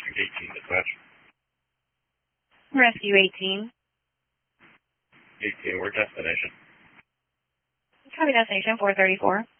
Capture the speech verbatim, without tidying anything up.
District eighteen, dispatch. Rescue eighteen. eighteen, where destination? Copy destination four thirty-four.